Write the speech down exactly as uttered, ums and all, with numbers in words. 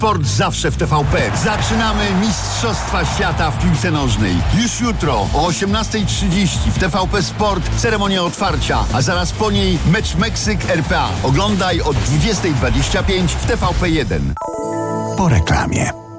Sport zawsze w T V P. Zaczynamy Mistrzostwa Świata w piłce nożnej. Już jutro o osiemnasta trzydzieści w T V P Sport ceremonia otwarcia, a zaraz po niej mecz Meksyk-R P A. Oglądaj od dwudziesta dwadzieścia pięć w T V P jeden. Po reklamie.